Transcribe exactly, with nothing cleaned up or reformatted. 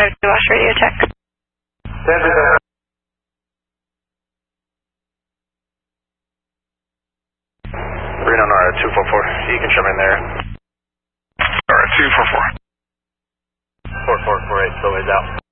Wash radio check. Reno Nara two four four, you can show me in there. Nara two four four. four four four eight, still ways out.